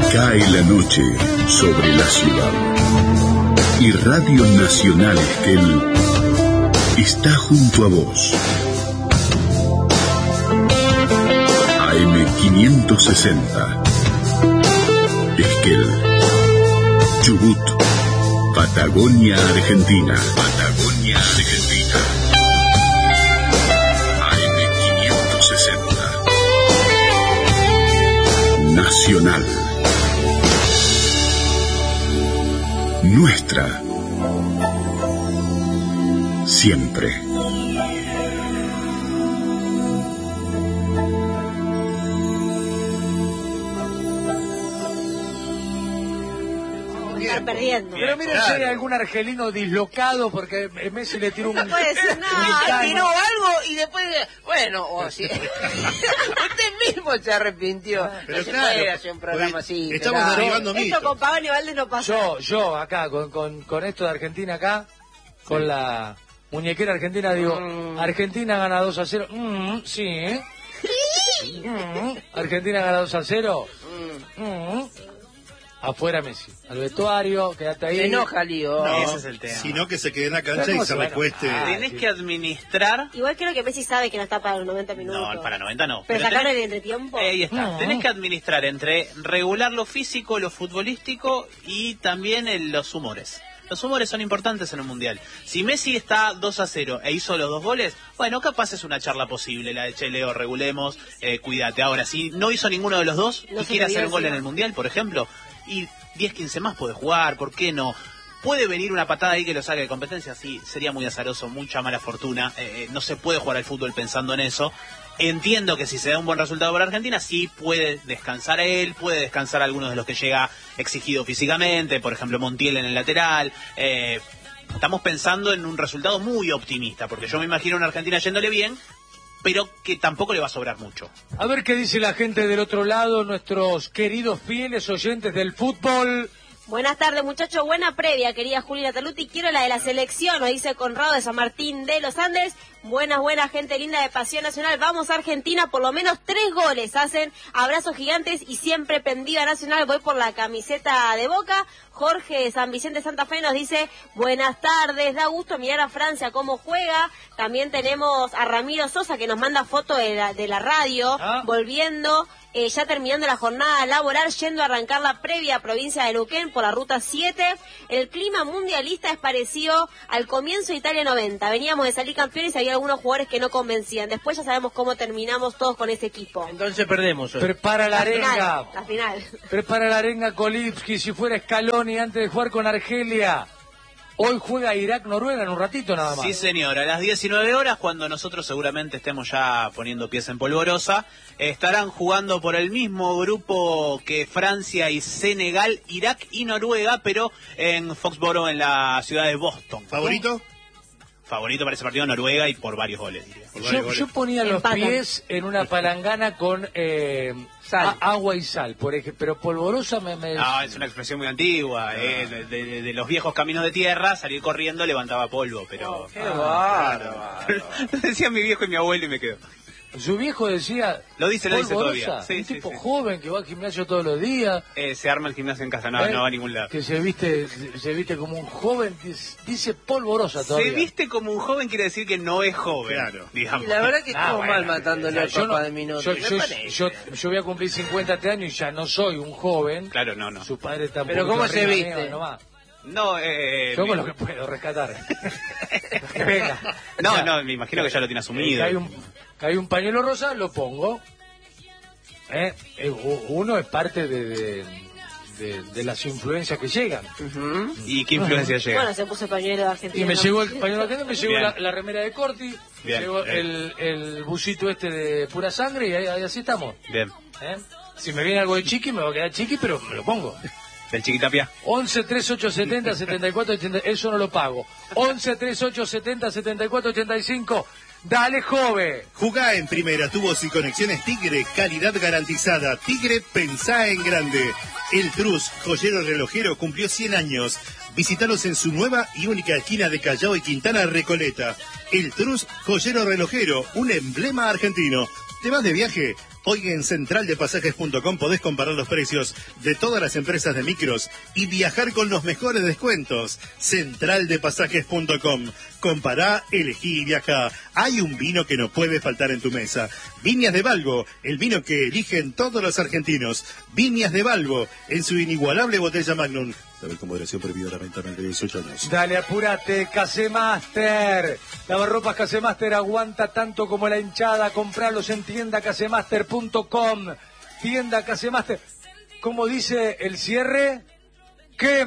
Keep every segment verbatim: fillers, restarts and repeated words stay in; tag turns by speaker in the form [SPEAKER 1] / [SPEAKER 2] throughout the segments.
[SPEAKER 1] Cae la noche sobre la ciudad y Radio Nacional Esquel está junto a vos. A M quinientos sesenta Esquel, Chubut, Patagonia, Argentina. Patagonia, Argentina. A M quinientos sesenta Nacional. Nuestra. Siempre.
[SPEAKER 2] Perdiendo.
[SPEAKER 3] Pero mire si hay algún argelino dislocado porque Messi le tiró un...
[SPEAKER 2] No puede decir nada, tiró algo y después, bueno, o si... usted mismo se arrepintió.
[SPEAKER 4] Pero
[SPEAKER 2] no se
[SPEAKER 4] claro,
[SPEAKER 2] puede hacer un programa así.
[SPEAKER 4] Estamos
[SPEAKER 2] claro.
[SPEAKER 4] derivando mitos.
[SPEAKER 2] Esto con Pavón y Valdés no pasa.
[SPEAKER 3] Yo, yo acá, con, con, con esto de Argentina acá, con sí. la muñequera argentina, digo, mm. Argentina gana dos a cero. Mm, sí, ¿eh? mm, Argentina gana dos a cero. Mm. Mm. Afuera Messi, al vestuario, quédate ahí.
[SPEAKER 2] Se enoja, Lío.
[SPEAKER 5] No, ese es el tema.
[SPEAKER 4] Sino que se quede en la cancha y se recueste.
[SPEAKER 5] Ah, tenés que administrar.
[SPEAKER 2] Igual creo que Messi sabe que no está para los noventa minutos.
[SPEAKER 5] No, para noventa no.
[SPEAKER 2] Pero, pero sacaron el entretiempo.
[SPEAKER 5] Ahí está.
[SPEAKER 2] No.
[SPEAKER 5] Tenés que administrar entre regular lo físico, lo futbolístico y también el, los humores. Los humores son importantes en un mundial. Si Messi está dos a cero e hizo los dos goles, bueno, capaz es una charla posible, la de che, Leo, regulemos, eh, cuídate. Ahora, si no hizo ninguno de los dos no y quiere hacer un gol en el mundial, por ejemplo, y diez, quince más puede jugar, ¿por qué no? ¿Puede venir una patada ahí que lo saque de competencia? Sí, sería muy azaroso, mucha mala fortuna. Eh, eh, no se puede jugar al fútbol pensando en eso. Entiendo que si se da un buen resultado para Argentina, sí puede descansar él, puede descansar a algunos de los que llega exigido físicamente, por ejemplo Montiel en el lateral. Eh, estamos pensando en un resultado muy optimista, porque yo me imagino a una Argentina yéndole bien, pero que tampoco le va a sobrar mucho.
[SPEAKER 3] A ver qué dice la gente del otro lado, nuestros queridos fieles oyentes del fútbol.
[SPEAKER 2] Buenas tardes, muchachos. Buena previa, querida Julia Taluti. Quiero la de la selección, nos dice Conrado de San Martín de los Andes. Buenas, buenas, gente linda de Pasión Nacional. Vamos a Argentina, por lo menos tres goles hacen. Abrazos gigantes y siempre pendido a Nacional. Voy por la camiseta de Boca. Jorge de San Vicente Santa Fe nos dice, buenas tardes, da gusto mirar a Francia cómo juega. También tenemos a Ramiro Sosa que nos manda foto de la, de la radio, ah. volviendo... Eh, ya terminando la jornada laboral, yendo a arrancar la previa a provincia de Neuquén por la ruta siete. El clima mundialista es parecido al comienzo de Italia noventa. Veníamos de salir campeones y había algunos jugadores que no convencían. Después ya sabemos cómo terminamos todos con ese equipo.
[SPEAKER 6] Entonces perdemos hoy.
[SPEAKER 3] Prepara la, la arenga.
[SPEAKER 2] Final, la final.
[SPEAKER 3] Prepara la arenga Kolipski, si fuera Scaloni antes de jugar con Argelia. Hoy juega Irak-Noruega en un ratito nada más.
[SPEAKER 5] Sí, señor. A las diecinueve horas, cuando nosotros seguramente estemos ya poniendo pies en polvorosa, estarán jugando por el mismo grupo que Francia y Senegal, Irak y Noruega, pero en Foxborough, en la ciudad de Boston.
[SPEAKER 4] ¿Favorito?
[SPEAKER 5] Favorito para ese partido Noruega y por varios goles, diría. Por varios
[SPEAKER 3] yo,
[SPEAKER 5] goles.
[SPEAKER 3] yo ponía los
[SPEAKER 2] Empatan.
[SPEAKER 3] pies en una palangana con eh,
[SPEAKER 2] sal.
[SPEAKER 3] A, agua y sal, por ejemplo, pero polvorosa me... me...
[SPEAKER 5] No, es una expresión muy antigua. Eh, de, de, de los viejos caminos de tierra, salir corriendo levantaba polvo, pero...
[SPEAKER 2] Oh, qué bárbaro.
[SPEAKER 5] Lo decía mi viejo y mi abuelo y me quedo.
[SPEAKER 3] Su viejo decía...
[SPEAKER 5] Lo dice, lo dice
[SPEAKER 3] polvorosa,
[SPEAKER 5] todavía. Sí,
[SPEAKER 3] un
[SPEAKER 5] sí,
[SPEAKER 3] tipo
[SPEAKER 5] sí.
[SPEAKER 3] joven que va al gimnasio todos los días.
[SPEAKER 5] Eh, se arma el gimnasio en casa, no,
[SPEAKER 3] ¿eh?
[SPEAKER 5] no va a ningún lado.
[SPEAKER 3] Que se viste se viste como un joven, dice polvorosa todavía.
[SPEAKER 5] Se viste como un joven quiere decir que no es joven, claro. Digamos.
[SPEAKER 2] Y la verdad que
[SPEAKER 6] Ah,
[SPEAKER 2] estuvo
[SPEAKER 6] bueno,
[SPEAKER 2] mal matándole al
[SPEAKER 3] yo
[SPEAKER 2] papá
[SPEAKER 3] no-
[SPEAKER 2] de Minotti.
[SPEAKER 3] Yo,
[SPEAKER 2] me
[SPEAKER 3] yo,
[SPEAKER 2] parece.
[SPEAKER 3] yo, yo voy a cumplir cincuenta años y ya no soy un joven.
[SPEAKER 5] Claro, no, no.
[SPEAKER 3] Su padre está un
[SPEAKER 2] Pero
[SPEAKER 3] poquito
[SPEAKER 2] ¿cómo se
[SPEAKER 3] arriba
[SPEAKER 2] viste?
[SPEAKER 3] mío, nomás.
[SPEAKER 5] No, eh...
[SPEAKER 3] Yo
[SPEAKER 5] mi-
[SPEAKER 3] con lo que puedo rescatar. Que venga.
[SPEAKER 5] No,
[SPEAKER 3] Ya.
[SPEAKER 5] no, me imagino que ya lo tiene asumido.
[SPEAKER 3] Que hay un, que hay un pañuelo rosa, lo pongo. ¿Eh? Eh, u- Uno es parte de, de, de, de las influencias que llegan.
[SPEAKER 2] Uh-huh.
[SPEAKER 5] ¿Y qué influencia llega?
[SPEAKER 2] Bueno, se puso el pañuelo de Argentina.
[SPEAKER 3] Y me
[SPEAKER 2] ¿no?
[SPEAKER 3] llegó el pañuelo argentino, me llegó
[SPEAKER 5] Bien.
[SPEAKER 3] la, la remera de Corti, me
[SPEAKER 5] Bien,
[SPEAKER 3] llegó
[SPEAKER 5] bien.
[SPEAKER 3] el, el busito este de pura sangre y ahí, ahí así estamos.
[SPEAKER 5] Bien.
[SPEAKER 3] ¿Eh? Si me viene algo de chiqui, me va a quedar chiqui, pero me lo pongo.
[SPEAKER 5] Del Chiquitapia.
[SPEAKER 3] once, treinta y ocho, setenta, setenta y cuatro, ochenta, eso no lo pago. once, treinta y ocho, setenta, setenta y cuatro, ochenta y cinco. Dale, joven.
[SPEAKER 4] Jugá en Primera Tubos y Conexiones Tigre, calidad garantizada. Tigre, pensá en grande. El Trus, joyero relojero, cumplió cien años. Visítalos en su nueva y única esquina de Callao y Quintana Recoleta. El Trus, joyero relojero, un emblema argentino. ¿Te vas de viaje? Hoy en central de pasajes punto com podés comparar los precios de todas las empresas de micros y viajar con los mejores descuentos. central de pasajes punto com. Compará, elegí y viajá. Hay un vino que no puede faltar en tu mesa. Viñas de Balbo, el vino que eligen todos los argentinos. Viñas de Balbo, en su inigualable botella Magnum. La con moderación prohibida la venta de dieciocho años.
[SPEAKER 3] Dale, apurate, Casemaster. Lavarropas Casemaster aguanta tanto como la hinchada. Compralos en tienda casemaster punto com. Tienda Casemaster. ¿Cómo dice el cierre? ¡Qué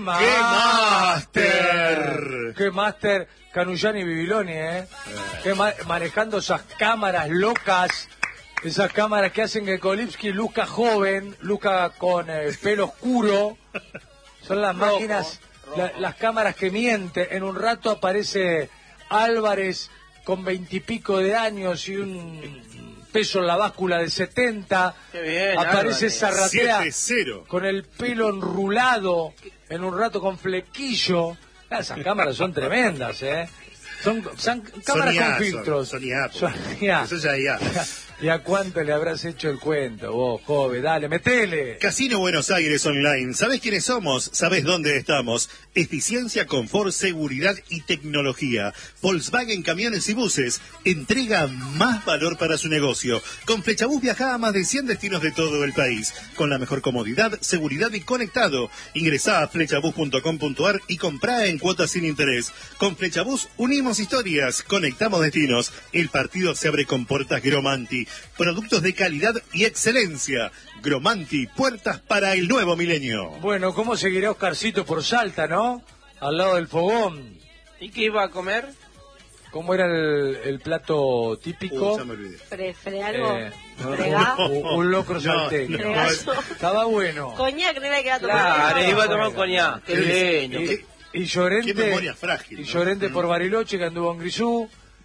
[SPEAKER 3] Master! ¡Qué Master! Canullani y Bibiloni, ¿eh? eh. Que ma manejando esas cámaras locas. Esas cámaras que hacen que Kolipsky luzca joven, luzca con eh, pelo oscuro. Son las rojo, máquinas, rojo. La, las cámaras que mienten. En un rato aparece Álvarez con veintipico de años y un peso en la báscula de setenta.
[SPEAKER 6] Qué bien,
[SPEAKER 3] aparece
[SPEAKER 6] Álvarez.
[SPEAKER 3] Zarratea con el pelo enrulado, en un rato con flequillo. Esas cámaras son tremendas, ¿eh? Son, son cámaras
[SPEAKER 4] Sonia,
[SPEAKER 3] con filtros.
[SPEAKER 4] Son, Sonia,
[SPEAKER 3] Sonia.
[SPEAKER 4] Eso ya, ya.
[SPEAKER 3] ¿Y a cuánto le habrás hecho el cuento, vos, joven? Dale, metele.
[SPEAKER 4] Casino Buenos Aires Online. ¿Sabés quiénes somos? ¿Sabés dónde estamos? Eficiencia, confort, seguridad y tecnología. Volkswagen Camiones y Buses. Entrega más valor para su negocio. Con Flechabús viaja a más de cien destinos de todo el país. Con la mejor comodidad, seguridad y conectado. Ingresá a flechabús punto com punto ar y comprá en cuotas sin interés. Con Flechabús unimos historias, conectamos destinos. El partido se abre con puertas Gromanti. Productos de calidad y excelencia. Gromanti, puertas para el nuevo milenio.
[SPEAKER 3] Bueno, ¿cómo seguirá Oscarcito por Salta, no? Al lado del fogón.
[SPEAKER 6] ¿Y qué iba a comer?
[SPEAKER 3] ¿Cómo era el, el plato típico?
[SPEAKER 4] Uh, ya me olvidé.
[SPEAKER 2] Fre, fre algo.
[SPEAKER 3] Eh,
[SPEAKER 2] Fregá.
[SPEAKER 3] un, un locro
[SPEAKER 4] No,
[SPEAKER 3] salteño.
[SPEAKER 4] no,
[SPEAKER 2] no.
[SPEAKER 3] Estaba bueno.
[SPEAKER 2] Coñac, no era que era tomar.
[SPEAKER 6] Claro,
[SPEAKER 2] no.
[SPEAKER 6] iba a tomar coñac. Qué lindo.
[SPEAKER 3] Y, y Llorente,
[SPEAKER 4] Qué memoria frágil,
[SPEAKER 3] y
[SPEAKER 4] ¿no?
[SPEAKER 3] Llorente
[SPEAKER 4] Mm.
[SPEAKER 3] por Bariloche, que anduvo en Grisú.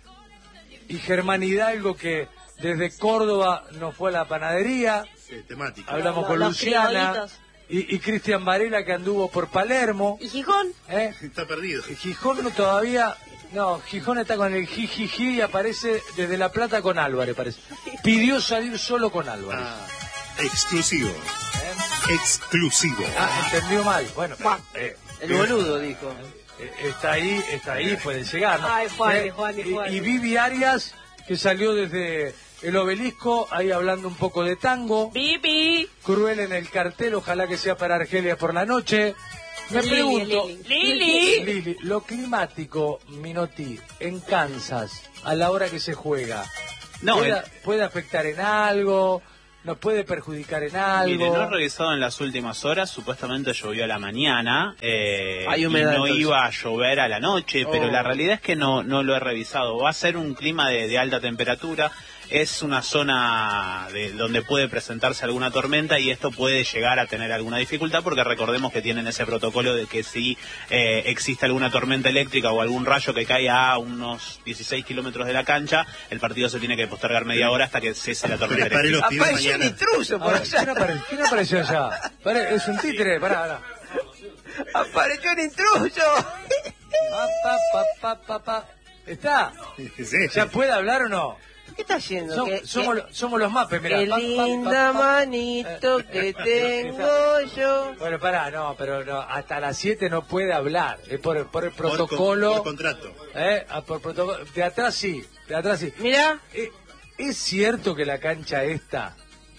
[SPEAKER 3] Y Germán Hidalgo, que desde Córdoba nos fue a la panadería.
[SPEAKER 4] Sí, temática.
[SPEAKER 3] Hablamos
[SPEAKER 2] Los-
[SPEAKER 3] con
[SPEAKER 2] los
[SPEAKER 3] Luciana.
[SPEAKER 2] criollitos.
[SPEAKER 3] Y, y Cristian Varela, que anduvo por Palermo.
[SPEAKER 2] ¿Y Gijón?
[SPEAKER 3] ¿eh?
[SPEAKER 4] Está perdido.
[SPEAKER 3] Y Gijón no todavía... No, Gijón está con el jijiji y aparece desde La Plata con Álvarez, parece. Pidió salir solo con Álvarez.
[SPEAKER 4] Ah, exclusivo.
[SPEAKER 3] ¿eh?
[SPEAKER 4] Exclusivo.
[SPEAKER 3] Ah, entendió mal. Bueno, eh,
[SPEAKER 6] El boludo dijo.
[SPEAKER 3] eh, está ahí, está ahí, puede llegar, ¿no?
[SPEAKER 2] Ay, Juan,
[SPEAKER 3] Eh,
[SPEAKER 2] Juan,
[SPEAKER 3] y-
[SPEAKER 2] Juan.
[SPEAKER 3] Y Vivi Arias, que salió desde el Obelisco, ahí hablando un poco de tango.
[SPEAKER 2] Pipi.
[SPEAKER 3] Cruel en el cartel, ojalá que sea para Argelia por la noche. Me
[SPEAKER 2] Lili,
[SPEAKER 3] pregunto,
[SPEAKER 2] Lili. Lili.
[SPEAKER 3] Lili, lo climático, Minotti, en Kansas, a la hora que se juega,
[SPEAKER 5] No,
[SPEAKER 3] ¿puede,
[SPEAKER 5] el-
[SPEAKER 3] puede afectar en algo? ¿Nos puede perjudicar en algo?
[SPEAKER 5] Mire, no he revisado en las últimas horas, supuestamente llovió a la mañana, eh,
[SPEAKER 6] Hay
[SPEAKER 5] y
[SPEAKER 6] humedad,
[SPEAKER 5] no
[SPEAKER 6] entonces.
[SPEAKER 5] iba a llover a la noche, pero
[SPEAKER 6] Oh.
[SPEAKER 5] la realidad es que no, no lo he revisado. Va a ser un clima de, de alta temperatura, es una zona de, donde puede presentarse alguna tormenta y esto puede llegar a tener alguna dificultad porque recordemos que tienen ese protocolo de que si eh, existe alguna tormenta eléctrica o algún rayo que cae a unos dieciséis kilómetros de la cancha, el partido se tiene que postergar media hora hasta que cese la tormenta
[SPEAKER 4] Prepare
[SPEAKER 5] eléctrica.
[SPEAKER 4] los pibes
[SPEAKER 6] Apareció un
[SPEAKER 4] mañana.
[SPEAKER 6] intruso por
[SPEAKER 3] Ahora, ¿quién,
[SPEAKER 6] allá.
[SPEAKER 3] apare- quién apareció allá? Pare- es un títere, pará, pará.
[SPEAKER 6] Apareció un intruso.
[SPEAKER 3] Pa, pa, pa, pa, pa, pa. ¿Está?
[SPEAKER 4] Sí.
[SPEAKER 3] ¿Ya puede hablar o no?
[SPEAKER 6] ¿Qué está haciendo?
[SPEAKER 3] Som-
[SPEAKER 6] ¿Qué-
[SPEAKER 3] somos,
[SPEAKER 6] qué-
[SPEAKER 3] lo- somos los mapes, mirá.
[SPEAKER 6] Qué
[SPEAKER 3] Pa, pa, pa,
[SPEAKER 6] linda
[SPEAKER 3] pa.
[SPEAKER 6] manito que tengo yo.
[SPEAKER 3] Bueno, pará, no, pero no, hasta las siete no puede hablar. Es por, por el
[SPEAKER 4] Por con-
[SPEAKER 3] protocolo.
[SPEAKER 4] por contrato.
[SPEAKER 3] ¿eh? Ah, por protocolo. De atrás sí, de atrás sí.
[SPEAKER 6] Mira,
[SPEAKER 3] Eh, ¿Es cierto que la cancha esta,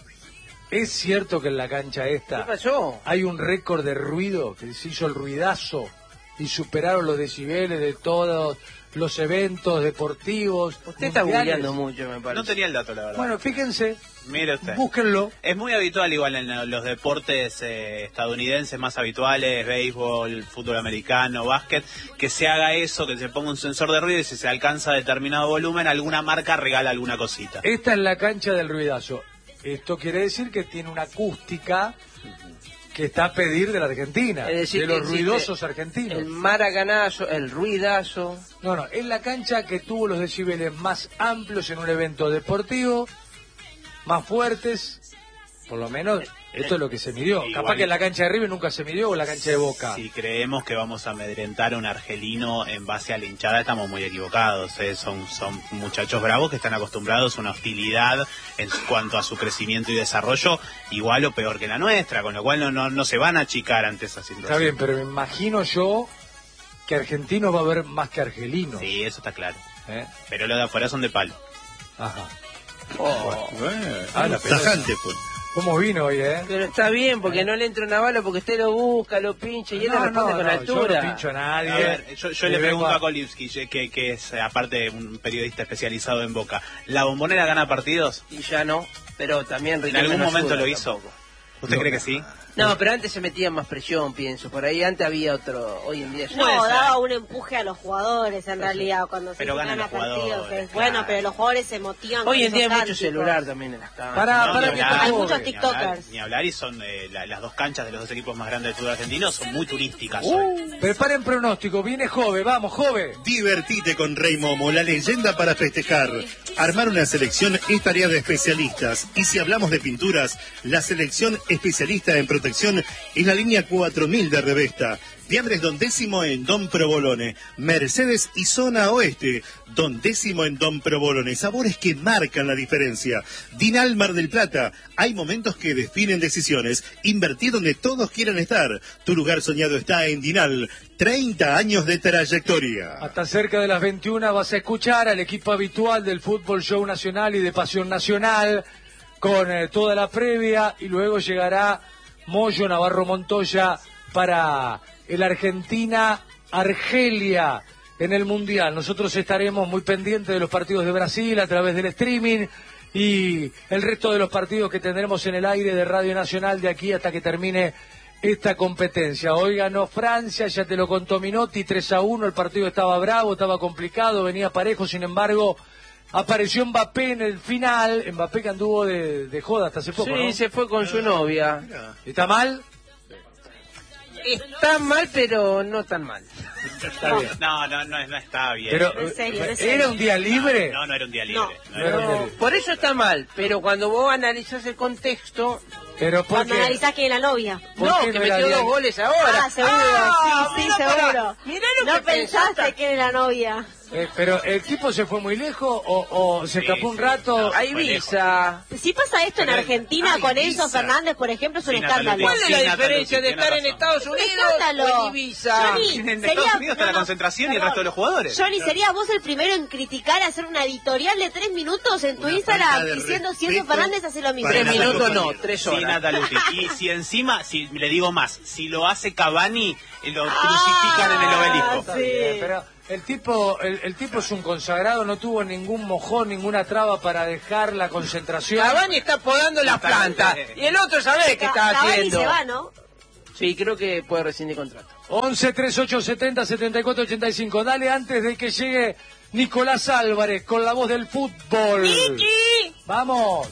[SPEAKER 3] es cierto que en la cancha
[SPEAKER 6] ¿qué
[SPEAKER 3] esta
[SPEAKER 6] pasó?
[SPEAKER 3] hay un récord de ruido, que se hizo el ruidazo y superaron los decibeles de todos los eventos deportivos?
[SPEAKER 6] Usted está
[SPEAKER 3] mundiales?
[SPEAKER 6] googleando mucho, me parece.
[SPEAKER 5] No tenía el dato, la verdad.
[SPEAKER 3] Bueno, fíjense,
[SPEAKER 5] Mire usted.
[SPEAKER 3] búsquenlo.
[SPEAKER 5] Es muy habitual, igual en los deportes eh, estadounidenses más habituales, béisbol, fútbol americano, básquet, que se haga eso, que se ponga un sensor de ruido y si se alcanza determinado volumen, alguna marca regala alguna cosita.
[SPEAKER 3] Esta es la cancha del ruidazo. Esto quiere decir que tiene una acústica que está a pedir de la Argentina,
[SPEAKER 6] Es decir,
[SPEAKER 3] de los
[SPEAKER 6] existe
[SPEAKER 3] ruidosos argentinos.
[SPEAKER 6] El maracanazo, el ruidazo.
[SPEAKER 3] No, no, es la cancha que tuvo los decibeles más amplios en un evento deportivo, más fuertes, por lo menos Esto es lo que se midió.
[SPEAKER 5] Igual,
[SPEAKER 3] Capaz que en la cancha de River nunca se midió o en la cancha de Boca.
[SPEAKER 5] Si creemos que vamos a amedrentar a un argelino en base a la hinchada, estamos muy equivocados. ¿eh? Son, son muchachos bravos que están acostumbrados a una hostilidad en cuanto a su crecimiento y desarrollo, igual o peor que la nuestra, con lo cual no, no, no se van a achicar ante esa situación.
[SPEAKER 3] Está bien, pero me imagino yo que argentinos va a haber más que argelinos.
[SPEAKER 5] Sí, eso está claro.
[SPEAKER 3] ¿Eh?
[SPEAKER 5] Pero los de afuera son de palo.
[SPEAKER 3] Ajá.
[SPEAKER 4] Oh, bueno,
[SPEAKER 3] Ah, la pelota.
[SPEAKER 4] tajante, pues.
[SPEAKER 3] ¿Cómo vino hoy, eh?
[SPEAKER 6] Pero está bien, porque no le entra una bala, porque usted lo busca, lo pincha y él le responde con
[SPEAKER 3] yo
[SPEAKER 6] altura.
[SPEAKER 3] no pincho a nadie.
[SPEAKER 5] A ver, yo, yo le
[SPEAKER 3] Eh,
[SPEAKER 5] pregunto
[SPEAKER 3] va.
[SPEAKER 5] a Kolivsky, que, que es aparte un periodista especializado en Boca, ¿la Bombonera gana partidos?
[SPEAKER 6] Y ya no, pero también
[SPEAKER 5] ¿En
[SPEAKER 6] Riquelme
[SPEAKER 5] algún
[SPEAKER 6] no
[SPEAKER 5] momento
[SPEAKER 6] ayuda
[SPEAKER 5] lo hizo?
[SPEAKER 6] tampoco.
[SPEAKER 5] ¿Usted
[SPEAKER 3] No.
[SPEAKER 5] cree que sí?
[SPEAKER 6] No, pero antes se metía más presión, pienso. Por ahí antes había otro, hoy en día ya
[SPEAKER 5] Puede
[SPEAKER 2] No,
[SPEAKER 5] ser.
[SPEAKER 2] daba un empuje a los jugadores en realidad cuando se
[SPEAKER 5] Pero ganan
[SPEAKER 2] gana
[SPEAKER 5] los
[SPEAKER 2] partidos.
[SPEAKER 5] jugadores,
[SPEAKER 2] es bueno,
[SPEAKER 5] claro.
[SPEAKER 2] pero los jugadores se motivan.
[SPEAKER 6] Hoy
[SPEAKER 2] con
[SPEAKER 6] en día hay
[SPEAKER 2] esos
[SPEAKER 6] mucho
[SPEAKER 2] cánticos.
[SPEAKER 6] celular también en las cámaras.
[SPEAKER 3] Pará,
[SPEAKER 5] No,
[SPEAKER 3] pará,
[SPEAKER 5] ni
[SPEAKER 3] que
[SPEAKER 5] hablar,
[SPEAKER 3] está
[SPEAKER 2] Hay
[SPEAKER 3] joven.
[SPEAKER 2] muchos
[SPEAKER 5] ni hablar,
[SPEAKER 2] tiktokers.
[SPEAKER 5] Ni hablar, y son eh, la- las dos canchas de los dos equipos más grandes del fútbol argentino son muy turísticas hoy.
[SPEAKER 3] Uh, preparen pronóstico, viene Jove, vamos, Jove.
[SPEAKER 4] Divertite con Rey Momo, la leyenda para festejar. Armar una selección es tarea de especialistas. Y si hablamos de pinturas, la selección especialista en protección es la línea cuatro mil de Revesta. Fiambres Don Décimo en Don Provolone. Mercedes y Zona Oeste. Don Décimo en Don Provolone. Sabores que marcan la diferencia. Dinal Mar del Plata. Hay momentos que definen decisiones. Invertir donde todos quieran estar. Tu lugar soñado está en Dinal. treinta años de trayectoria.
[SPEAKER 3] Hasta cerca de las veintiuna vas a escuchar al equipo habitual del Fútbol Show Nacional y de Pasión Nacional con eh, toda la previa y luego llegará Moyo Navarro Montoya para el Argentina-Argelia en el Mundial. Nosotros estaremos muy pendientes de los partidos de Brasil a través del streaming y el resto de los partidos que tendremos en el aire de Radio Nacional de aquí hasta que termine esta competencia. Hoy ganó Francia, ya te lo contó Minotti, tres a uno, el partido estaba bravo, estaba complicado, venía parejo, sin embargo, apareció Mbappé en el final, Mbappé que anduvo de, de joda hasta hace poco,
[SPEAKER 6] Sí,
[SPEAKER 3] ¿no?
[SPEAKER 6] se fue con su novia.
[SPEAKER 3] ¿Está mal?
[SPEAKER 6] Está mal, pero no tan mal.
[SPEAKER 3] Está bien.
[SPEAKER 5] No, no, no, no está bien.
[SPEAKER 3] Pero,
[SPEAKER 2] En serio, en
[SPEAKER 3] ¿era
[SPEAKER 2] serio.
[SPEAKER 3] un día libre?
[SPEAKER 5] No, no era un día libre.
[SPEAKER 2] No.
[SPEAKER 5] No era un día
[SPEAKER 6] No,
[SPEAKER 5] libre.
[SPEAKER 6] por eso está mal, pero cuando vos analizás el contexto...
[SPEAKER 3] Pero
[SPEAKER 2] Cuando
[SPEAKER 3] porque...
[SPEAKER 2] analizás que es la novia.
[SPEAKER 3] ¿Por
[SPEAKER 6] No,
[SPEAKER 3] qué
[SPEAKER 6] que
[SPEAKER 3] no era
[SPEAKER 6] metió
[SPEAKER 3] día-
[SPEAKER 6] dos goles ahora.
[SPEAKER 2] Ah, seguro,
[SPEAKER 6] Ah,
[SPEAKER 2] sí, sí,
[SPEAKER 6] mirá para-
[SPEAKER 2] seguro.
[SPEAKER 6] mirá lo
[SPEAKER 2] No
[SPEAKER 6] que
[SPEAKER 2] pensaste
[SPEAKER 6] pensaste.
[SPEAKER 2] que era la novia.
[SPEAKER 3] Eh, pero el tipo se fue muy lejos o, o se
[SPEAKER 5] Sí,
[SPEAKER 3] escapó un
[SPEAKER 5] sí,
[SPEAKER 3] rato.
[SPEAKER 5] no.
[SPEAKER 6] A
[SPEAKER 5] Fue
[SPEAKER 6] Ibiza.
[SPEAKER 2] Si pasa esto en
[SPEAKER 5] Pero-
[SPEAKER 2] Argentina
[SPEAKER 4] Ay,
[SPEAKER 2] con Enzo
[SPEAKER 4] Ibiza.
[SPEAKER 2] Fernández, por ejemplo, es un
[SPEAKER 5] Sí, Natalia,
[SPEAKER 2] escándalo.
[SPEAKER 6] ¿Cuál es
[SPEAKER 5] Sí,
[SPEAKER 6] la
[SPEAKER 5] Natalia,
[SPEAKER 6] diferencia
[SPEAKER 5] sí,
[SPEAKER 6] de
[SPEAKER 5] tiene
[SPEAKER 6] estar en
[SPEAKER 5] razón.
[SPEAKER 6] Estados
[SPEAKER 2] Un
[SPEAKER 6] Unidos
[SPEAKER 2] escándalo.
[SPEAKER 6] o en Ibiza?
[SPEAKER 2] Johnny,
[SPEAKER 5] En
[SPEAKER 2] sería-
[SPEAKER 5] Estados Unidos está
[SPEAKER 2] no,
[SPEAKER 5] la
[SPEAKER 2] no,
[SPEAKER 5] concentración y el
[SPEAKER 2] perdón.
[SPEAKER 5] resto de los jugadores.
[SPEAKER 2] Johnny, ¿serías vos el primero en criticar, hacer una editorial de tres minutos en tu
[SPEAKER 4] Una
[SPEAKER 2] Instagram
[SPEAKER 4] falta de
[SPEAKER 2] diciendo si Enzo
[SPEAKER 4] respeto
[SPEAKER 2] Fernández hace lo mismo?
[SPEAKER 4] para
[SPEAKER 6] Tres
[SPEAKER 4] la
[SPEAKER 6] minutos no,
[SPEAKER 4] compañía.
[SPEAKER 6] tres
[SPEAKER 5] Sí,
[SPEAKER 6] horas.
[SPEAKER 5] Nataluti. Y si encima, si le digo más, si lo hace Cavani, eh, lo crucifican en el obelisco.
[SPEAKER 3] Está
[SPEAKER 2] Sí.
[SPEAKER 3] bien, pero el tipo, el, el tipo es un consagrado, no tuvo ningún mojón, ninguna traba para dejar la concentración.
[SPEAKER 6] Cavani está podando las plantas y el otro sabe qué está
[SPEAKER 2] Cavani
[SPEAKER 6] haciendo.
[SPEAKER 2] se va, ¿no?
[SPEAKER 6] Sí, creo que puede rescindir contrato.
[SPEAKER 3] once treinta y ocho setenta setenta y cuatro ochenta y cinco. Dale antes de que llegue Nicolás Álvarez con la voz del fútbol.
[SPEAKER 2] ¡Niki!
[SPEAKER 3] Vamos.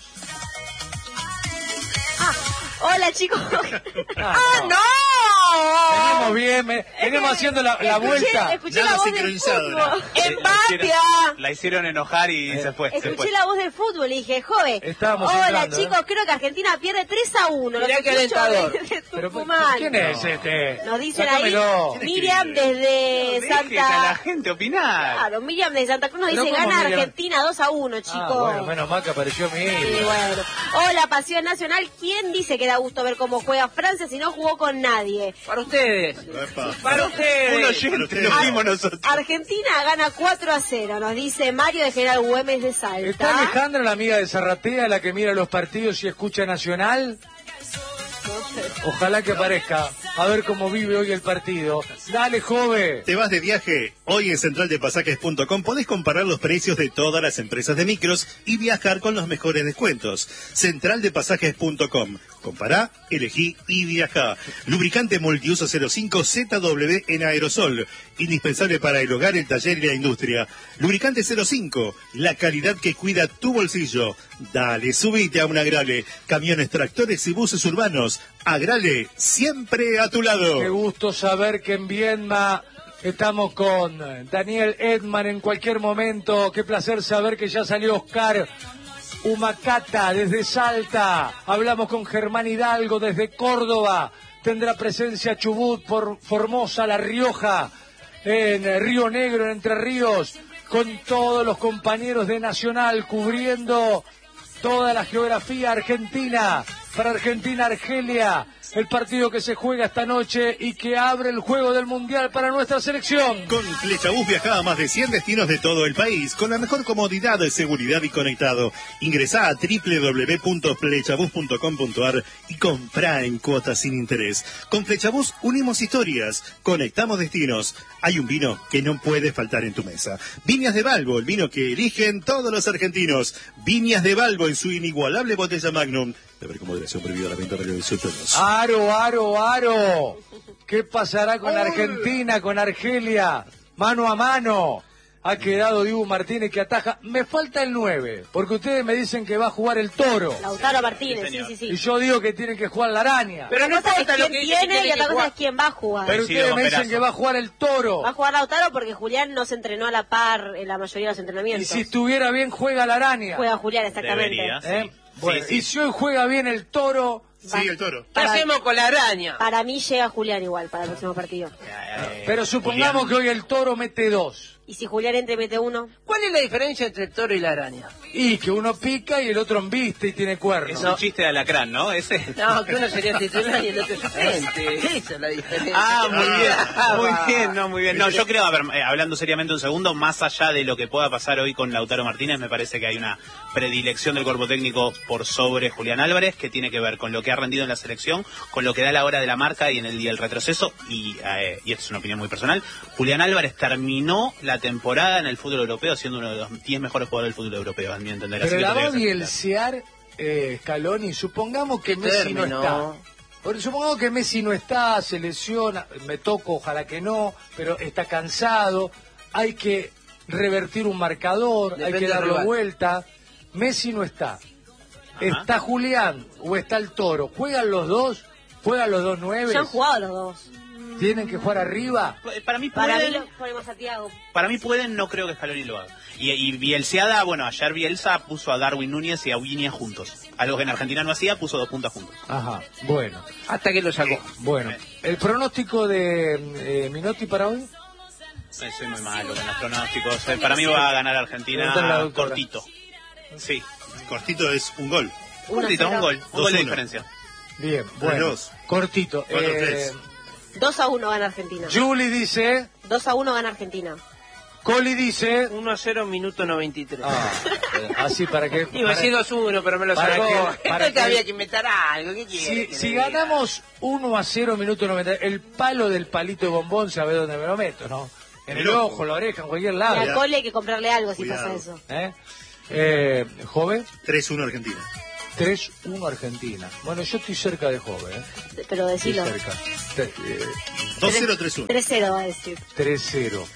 [SPEAKER 2] Hola, chicos.
[SPEAKER 3] ¡Ah,
[SPEAKER 6] no!
[SPEAKER 3] Venimos bien, me- venimos haciendo la, la
[SPEAKER 2] Escuché-
[SPEAKER 3] vuelta.
[SPEAKER 2] Escuché
[SPEAKER 4] Nada
[SPEAKER 2] la voz del
[SPEAKER 4] sincronizado,
[SPEAKER 2] fútbol.
[SPEAKER 5] La hicieron-
[SPEAKER 6] ¡Empatía!
[SPEAKER 5] La hicieron enojar y se fue. Se fue.
[SPEAKER 2] Escuché la voz del fútbol y dije, joven.
[SPEAKER 3] Estábamos
[SPEAKER 2] Hola,
[SPEAKER 3] entrando,
[SPEAKER 2] chicos,
[SPEAKER 3] ¿eh?
[SPEAKER 2] creo que Argentina pierde tres a uno.
[SPEAKER 6] Mirá
[SPEAKER 2] Los
[SPEAKER 6] qué
[SPEAKER 2] escucho
[SPEAKER 6] alentador.
[SPEAKER 2] desde
[SPEAKER 3] Pero,
[SPEAKER 2] Tucumán.
[SPEAKER 3] ¿quién es este?
[SPEAKER 2] Nos dicen
[SPEAKER 3] Sacámelo.
[SPEAKER 2] ahí, Miriam desde
[SPEAKER 5] Dejen a la
[SPEAKER 2] Santa...
[SPEAKER 5] gente opinar.
[SPEAKER 2] Claro, Miriam desde Santa Cruz nos
[SPEAKER 3] Pero
[SPEAKER 2] dice,
[SPEAKER 3] ¿cómo
[SPEAKER 2] gana
[SPEAKER 3] Miriam?
[SPEAKER 2] Argentina dos a uno, chicos.
[SPEAKER 3] Ah, bueno, menos mal que apareció mi
[SPEAKER 2] Sí, bueno. Hola, Pasión Nacional. ¿Quién dice que da gusto ver cómo juega Francia si no jugó con nadie?
[SPEAKER 6] Para ustedes.
[SPEAKER 4] Epa.
[SPEAKER 6] Para
[SPEAKER 5] Un
[SPEAKER 6] ustedes.
[SPEAKER 5] oyente, lo fuimos nosotros.
[SPEAKER 2] Argentina gana cuatro a cero, nos dice Mario de General Güemes de
[SPEAKER 3] ¿Está
[SPEAKER 2] Salta.
[SPEAKER 3] Alejandra, la amiga de Zarratea, la que mira los partidos y escucha Nacional? Ojalá que aparezca. A ver cómo vive hoy el partido. Dale, joven.
[SPEAKER 4] ¿Te vas de viaje? Hoy en central de pasajes punto com podés comparar los precios de todas las empresas de micros y viajar con los mejores descuentos. central de pasajes punto com. Compará, elegí y viajá. Lubricante multiuso cero cinco Z W en aerosol. Indispensable para el hogar, el taller y la industria. Lubricante cero cinco. La calidad que cuida tu bolsillo. Dale, subite a un Agrale. Camiones, tractores y buses urbanos. Agrale, siempre a tu lado.
[SPEAKER 3] Qué gusto saber que en Viedma estamos con Daniel Edman en cualquier momento. Qué placer saber que ya salió Oscar Humacata desde Salta. Hablamos con Germán Hidalgo desde Córdoba. Tendrá presencia Chubut por Formosa, La Rioja, en Río Negro, en Entre Ríos, con todos los compañeros de Nacional cubriendo toda la geografía argentina. Para Argentina, Argelia, el partido que se juega esta noche y que abre el juego del Mundial para nuestra selección.
[SPEAKER 4] Con Flechabús viaja a más de cien destinos de todo el país, con la mejor comodidad, seguridad y conectado. Ingresá a doble u doble u doble u punto flechabús punto com punto a r y comprá en cuotas sin interés. Con Flechabús unimos historias, conectamos destinos. Hay un vino que no puede faltar en tu mesa. Viñas de Balbo, el vino que eligen todos los argentinos. Viñas de Balbo en su inigualable botella Magnum. Beber con moderación, prohibido la venta de dieciocho años.
[SPEAKER 3] Aro, aro, aro. ¿Qué pasará con Argentina, con Argelia? Mano a mano. Ha quedado Dibu Martínez que ataja. Me falta el nueve, porque ustedes me dicen que va a jugar el Toro.
[SPEAKER 2] Lautaro Martínez, sí, sí, sí.
[SPEAKER 3] Y yo digo que tiene que jugar la Araña.
[SPEAKER 6] Pero no falta lo que
[SPEAKER 2] tiene y otra cosa es quién va a jugar.
[SPEAKER 3] Pero ustedes me dicen que va a jugar el Toro.
[SPEAKER 2] Va a jugar Lautaro porque Julián no se entrenó a la par en la mayoría de los entrenamientos.
[SPEAKER 3] Y si estuviera bien, juega la Araña.
[SPEAKER 2] Juega Julián, exactamente.
[SPEAKER 5] Debería, sí.
[SPEAKER 3] ¿Eh? Bueno,
[SPEAKER 5] Sí, sí.
[SPEAKER 3] y si hoy juega bien el Toro...
[SPEAKER 4] Sí, el Toro.
[SPEAKER 6] ¿Qué hacemos con la Araña?
[SPEAKER 2] Para mí llega Julián igual para el próximo partido.
[SPEAKER 5] Eh,
[SPEAKER 3] Pero supongamos
[SPEAKER 5] Julián.
[SPEAKER 3] que hoy el Toro mete dos.
[SPEAKER 2] Y si Julián entre mete uno.
[SPEAKER 6] ¿Cuál es la diferencia entre el Toro y la Araña?
[SPEAKER 3] Y que uno pica y el otro embiste y tiene cuernos.
[SPEAKER 5] Es un chiste de alacrán, ¿no? Ese.
[SPEAKER 6] No, que uno sería titular y el otro suplente. Esa es la diferencia.
[SPEAKER 5] Ah, muy bien,
[SPEAKER 6] Ah,
[SPEAKER 5] muy
[SPEAKER 6] va.
[SPEAKER 5] bien, no, muy bien. No, yo creo, a ver, eh, hablando seriamente un segundo, más allá de lo que pueda pasar hoy con Lautaro Martínez, me parece que hay una predilección del cuerpo técnico por sobre Julián Álvarez, que tiene que ver con lo que ha rendido en la selección, con lo que da la hora de la marca y en el día del retroceso, y, eh, y esto es una opinión muy personal, Julián Álvarez terminó la temporada en el fútbol europeo siendo uno de los diez mejores jugadores del fútbol europeo, a mi entender.
[SPEAKER 3] Pero
[SPEAKER 5] Así
[SPEAKER 3] la
[SPEAKER 5] que
[SPEAKER 3] va a
[SPEAKER 5] tendría que ser
[SPEAKER 3] bielsear eh, Scaloni, supongamos que Messi
[SPEAKER 6] terminó.
[SPEAKER 3] no está. Por- Supongamos que Messi no está, se lesiona, me toco, ojalá que no, pero está cansado, hay que revertir un marcador,
[SPEAKER 6] Depende
[SPEAKER 3] hay que
[SPEAKER 6] del
[SPEAKER 3] darlo
[SPEAKER 6] rival.
[SPEAKER 3] vuelta. Messi no está. ¿Está Julián o está el Toro? ¿Juegan los dos? ¿Juegan los dos nueve?
[SPEAKER 2] Ya han jugado los dos.
[SPEAKER 3] ¿Tienen que jugar arriba?
[SPEAKER 5] Eh, Para mí
[SPEAKER 2] Para mí
[SPEAKER 5] pueden,
[SPEAKER 2] lo ponemos a Thiago.
[SPEAKER 5] para mí pueden, no creo que Scaloni lo haga. Y, y Bielseada, bueno, ayer Bielsa puso a Darwin Núñez y a Viña juntos. Algo que en Argentina no hacía, puso dos puntas juntos.
[SPEAKER 3] Ajá, bueno.
[SPEAKER 6] Hasta que lo sacó.
[SPEAKER 3] Bueno, el pronóstico de eh, Minotti para hoy.
[SPEAKER 5] Eh, soy muy malo con los pronósticos. Eh, para mí va a ganar Argentina
[SPEAKER 3] Pregúntale a la doctora.
[SPEAKER 5] cortito. Sí,
[SPEAKER 4] Cortito es un gol.
[SPEAKER 5] cortito, un gol. Un
[SPEAKER 4] dos
[SPEAKER 5] gol de
[SPEAKER 4] uno.
[SPEAKER 5] diferencia.
[SPEAKER 3] Bien, bueno,
[SPEAKER 4] dos.
[SPEAKER 3] cortito.
[SPEAKER 4] Cuatro,
[SPEAKER 3] Eh,
[SPEAKER 4] tres.
[SPEAKER 2] dos a uno gana Argentina.
[SPEAKER 3] Julie dice,
[SPEAKER 2] dos a uno gana Argentina.
[SPEAKER 3] Coli dice...
[SPEAKER 6] uno a cero, minuto noventa y tres.
[SPEAKER 3] Ah, eh, así para que...
[SPEAKER 6] Iba a
[SPEAKER 3] para-
[SPEAKER 6] decir dos uno, pero me lo
[SPEAKER 3] para
[SPEAKER 6] sacó.
[SPEAKER 3] que- para
[SPEAKER 6] Esto
[SPEAKER 3] que-
[SPEAKER 6] había que inventar algo. ¿Qué
[SPEAKER 3] Si,
[SPEAKER 6] quiere?
[SPEAKER 3] si ganamos uno a cero, minuto noventa, el palo del palito de bombón, ¿sabe dónde me lo meto, no? En el
[SPEAKER 4] El ojo.
[SPEAKER 3] ojo, la oreja, en cualquier
[SPEAKER 2] Y
[SPEAKER 3] lado.
[SPEAKER 2] a Cole hay que comprarle algo si
[SPEAKER 4] Cuidado.
[SPEAKER 2] pasa eso.
[SPEAKER 3] ¿Eh? Eh, Joven,
[SPEAKER 4] tres uno Argentina.
[SPEAKER 3] tres uno Argentina. Bueno, yo estoy cerca de Joven, ¿eh?
[SPEAKER 2] Pero
[SPEAKER 3] Estoy
[SPEAKER 2] decilo.
[SPEAKER 3] cerca. Te- eh,
[SPEAKER 4] dos cero tres uno.
[SPEAKER 2] tres cero va a decir.
[SPEAKER 3] tres cero.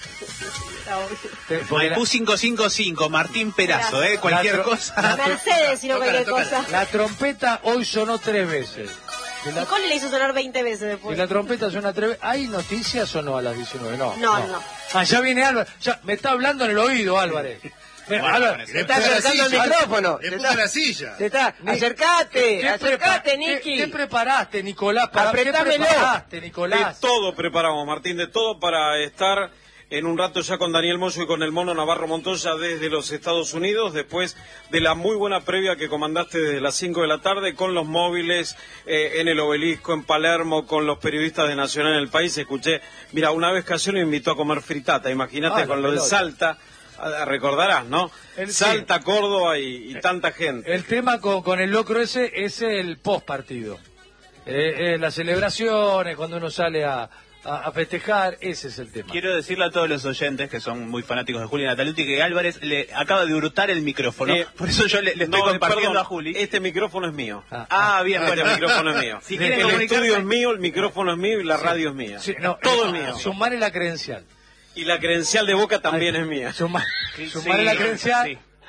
[SPEAKER 3] Te- porque la-
[SPEAKER 5] Maipú cinco cinco cinco, Martín Perazo, ¿eh? Cualquier
[SPEAKER 3] La tro-
[SPEAKER 5] cosa.
[SPEAKER 2] Mercedes, si no
[SPEAKER 4] Tócala,
[SPEAKER 2] cualquier
[SPEAKER 4] tócala.
[SPEAKER 2] cosa.
[SPEAKER 3] La trompeta hoy sonó tres veces. Y la,
[SPEAKER 2] Y Cole le hizo sonar veinte veces
[SPEAKER 3] y
[SPEAKER 2] después.
[SPEAKER 3] la trompeta suena tres veces. ¿Hay noticias o no a las diecinueve? No.
[SPEAKER 2] No, no.
[SPEAKER 3] Ah, ya viene Álvarez. Ya, me está hablando en el oído, Álvarez. Mira,
[SPEAKER 5] Bueno,
[SPEAKER 3] Álvarez,
[SPEAKER 5] con
[SPEAKER 6] Te
[SPEAKER 5] eso.
[SPEAKER 6] está acercando el
[SPEAKER 4] silla.
[SPEAKER 6] micrófono.
[SPEAKER 4] Le
[SPEAKER 6] Te
[SPEAKER 4] puse
[SPEAKER 6] está-
[SPEAKER 4] la silla.
[SPEAKER 6] te está-
[SPEAKER 3] Ni-
[SPEAKER 6] Acercate,
[SPEAKER 3] ¿Qué
[SPEAKER 6] acercate,
[SPEAKER 3] prepa-
[SPEAKER 6] Nicky.
[SPEAKER 3] ¿Qué, qué preparaste, Nicolás? Para, ¿Qué
[SPEAKER 6] Apretámelo.
[SPEAKER 3] preparaste,
[SPEAKER 7] De
[SPEAKER 3] Nicolás?
[SPEAKER 7] todo preparamos, Martín, de todo para estar en un rato ya con Daniel Mosso y con el Mono Navarro Montoya desde los Estados Unidos, después de la muy buena previa que comandaste desde las cinco de la tarde, con los móviles eh, en el Obelisco, en Palermo, con los periodistas de Nacional en el país. Escuché, mira, una vez Casio me invitó a comer fritata, imagínate
[SPEAKER 3] Ah,
[SPEAKER 7] con
[SPEAKER 3] la
[SPEAKER 7] lo de
[SPEAKER 3] pelota.
[SPEAKER 7] Salta, ah, recordarás, ¿no?
[SPEAKER 3] El-
[SPEAKER 7] Salta, Córdoba y, y tanta gente.
[SPEAKER 3] El tema con, con el locro ese es el post partido. Eh, eh, las celebraciones, cuando uno sale a, a, a festejar, ese es el tema.
[SPEAKER 5] Quiero decirle a todos los oyentes que son muy fanáticos de Juli Nataluti que Álvarez le acaba de hurtar el micrófono.
[SPEAKER 7] Eh,
[SPEAKER 5] Por eso yo le, le estoy
[SPEAKER 7] No,
[SPEAKER 5] compartiendo
[SPEAKER 7] perdón,
[SPEAKER 5] a Juli.
[SPEAKER 7] Este micrófono es mío.
[SPEAKER 3] Ah,
[SPEAKER 5] Ah, bien,
[SPEAKER 7] Este
[SPEAKER 5] bueno.
[SPEAKER 7] micrófono es mío.
[SPEAKER 5] Si quieren
[SPEAKER 7] el
[SPEAKER 5] comunicarse-
[SPEAKER 7] estudio es mío, el micrófono es mío y la radio es mía.
[SPEAKER 3] Sí, no,
[SPEAKER 7] Todo
[SPEAKER 3] eh,
[SPEAKER 7] es mío.
[SPEAKER 3] Sumarle la credencial.
[SPEAKER 7] Y la credencial de Boca también
[SPEAKER 3] Ay,
[SPEAKER 7] es mía.
[SPEAKER 3] suma-
[SPEAKER 5] Sí,
[SPEAKER 3] sumarle la credencial.
[SPEAKER 5] sí.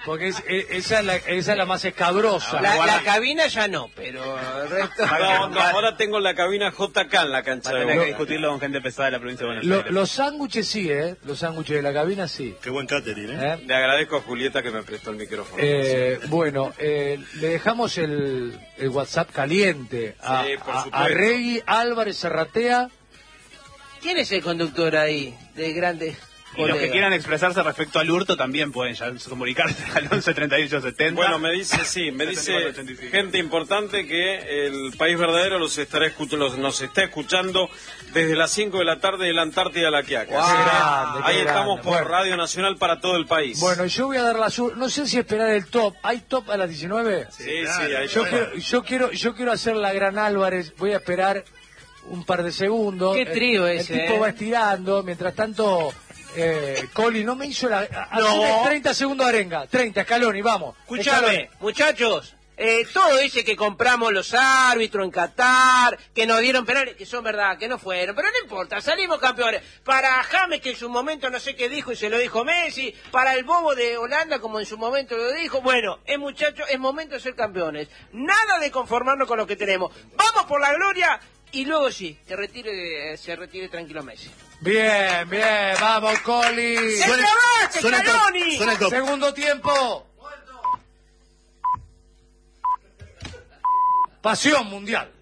[SPEAKER 3] Porque es, es- esa, es la, esa es la más escabrosa.
[SPEAKER 6] La, la cabina ya no, pero el resto...
[SPEAKER 7] No, no, ahora tengo la cabina J K en la cancha
[SPEAKER 5] Va a
[SPEAKER 7] de
[SPEAKER 5] tener
[SPEAKER 7] Boca.
[SPEAKER 5] que discutirlo con gente pesada de la provincia de Buenos
[SPEAKER 3] Lo-
[SPEAKER 5] Aires.
[SPEAKER 3] los sándwiches sí, ¿eh? Los sándwiches de la cabina sí.
[SPEAKER 4] Qué buen catering, ¿eh?
[SPEAKER 3] ¿Eh?
[SPEAKER 7] Le agradezco a Julieta que me prestó el micrófono.
[SPEAKER 3] Eh, bueno, eh, le dejamos el, el WhatsApp caliente a,
[SPEAKER 7] Sí, por
[SPEAKER 3] a-
[SPEAKER 7] supuesto.
[SPEAKER 3] a Regui Álvarez Serratea.
[SPEAKER 6] ¿Quién es el conductor ahí de grandes
[SPEAKER 5] Y los que
[SPEAKER 6] colegas?
[SPEAKER 5] quieran expresarse respecto al hurto también pueden ya comunicarse al once treinta y ocho setenta.
[SPEAKER 7] Bueno, me dice, sí, me dice
[SPEAKER 5] ochenta y cinco.
[SPEAKER 7] gente importante que el País Verdadero los estará escuch- los- nos está escuchando desde las cinco de la tarde de la Antártida a la Quiaca.
[SPEAKER 3] Wow,
[SPEAKER 7] Así que
[SPEAKER 3] grande, qué
[SPEAKER 7] ahí estamos
[SPEAKER 3] grande.
[SPEAKER 7] por
[SPEAKER 3] Bueno.
[SPEAKER 7] Radio Nacional para todo el país.
[SPEAKER 3] Bueno, yo voy a dar la sur. No sé si esperar el top. ¿Hay top a las diecinueve?
[SPEAKER 7] sí, sí, ahí
[SPEAKER 3] Yo
[SPEAKER 7] está.
[SPEAKER 3] quiero, yo quiero, yo quiero hacer la gran Álvarez. Voy a esperar un par de segundos.
[SPEAKER 6] Qué trío
[SPEAKER 3] el,
[SPEAKER 6] ese,
[SPEAKER 3] El tipo
[SPEAKER 6] ¿eh?
[SPEAKER 3] va estirando. Mientras tanto, eh, Coli no me hizo la. a-
[SPEAKER 6] No.
[SPEAKER 3] haceme treinta segundos de arenga. treinta, Scaloni, vamos.
[SPEAKER 6] Escuchame,
[SPEAKER 3] Scaloni.
[SPEAKER 6] muchachos, eh, todo ese que compramos los árbitros en Qatar, que nos dieron penales, que son verdad, que no fueron, pero no importa, salimos campeones. Para James, que en su momento no sé qué dijo y se lo dijo Messi, para el bobo de Holanda, como en su momento lo dijo, bueno, es muchachos, es momento de ser campeones. Nada de conformarnos con lo que tenemos. Vamos por la gloria y luego sí, que retire, se retire tranquilo Messi.
[SPEAKER 3] Bien, bien, vamos, Coli.
[SPEAKER 6] ¡Se te va,
[SPEAKER 4] suena el top,
[SPEAKER 6] Scaloni!
[SPEAKER 4] suena el top.
[SPEAKER 3] Segundo tiempo. Pasión mundial.